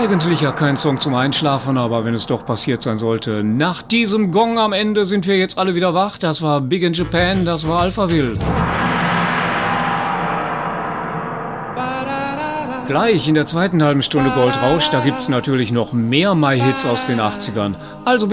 Eigentlich ja kein Song zum Einschlafen, aber wenn es doch passiert sein sollte. Nach diesem Gong am Ende sind wir jetzt alle wieder wach. Das war Big in Japan, das war Alphaville. Gleich in der zweiten halben Stunde Goldrausch, da gibt's natürlich noch mehr My Hits aus den 80ern. Also